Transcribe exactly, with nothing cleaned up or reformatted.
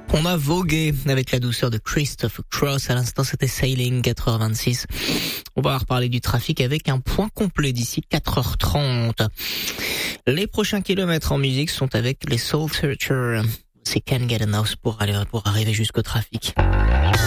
On a vogué avec la douceur de Christopher Cross. À l'instant, c'était Sailing, quatre heures vingt-six. On va reparler du trafic avec un point complet d'ici quatre heures trente. Les prochains kilomètres en musique sont avec les Soul Searchers. C'est Can't Get Enough pour aller, pour arriver jusqu'au trafic.